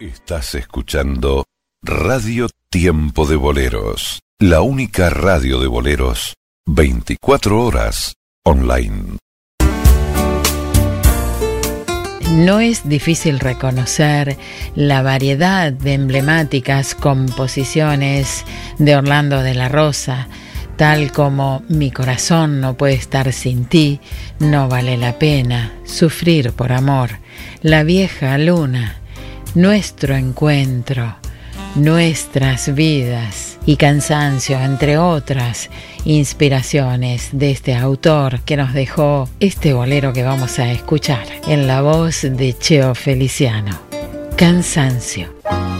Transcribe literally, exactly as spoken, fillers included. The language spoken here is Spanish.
Estás escuchando Radio Tiempo de Boleros, la única radio de boleros veinticuatro horas online. No es difícil reconocer la variedad de emblemáticas composiciones de Orlando de la Rosa, tal como Mi corazón no puede estar sin ti, No vale la pena, Sufrir por amor, La vieja luna, Nuestro encuentro, Nuestras vidas y Cansancio, entre otras inspiraciones de este autor que nos dejó este bolero que vamos a escuchar en la voz de Cheo Feliciano. Cansancio.